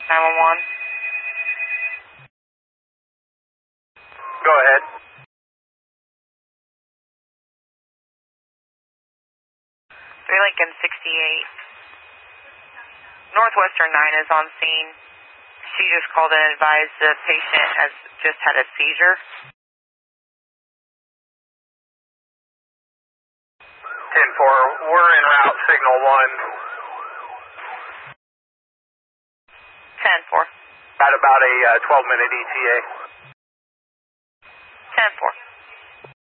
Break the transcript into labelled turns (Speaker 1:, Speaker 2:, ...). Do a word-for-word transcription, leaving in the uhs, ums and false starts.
Speaker 1: nine one one.
Speaker 2: Go ahead.
Speaker 1: three Lincoln sixty-eight. Northwestern nine is on scene. She just called in and advised the patient has just had a seizure.
Speaker 2: ten four, we're en route, signal one.
Speaker 1: ten four.
Speaker 2: Got about a uh, twelve minute E T A.
Speaker 1: ten four.